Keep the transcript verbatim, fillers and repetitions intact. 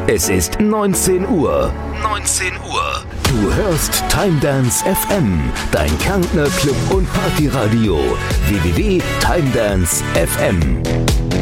Es ist neunzehn Uhr. neunzehn Uhr. Du hörst TimeDance F M, dein Kärntner Club- und Partyradio. w w w punkt timedance punkt f m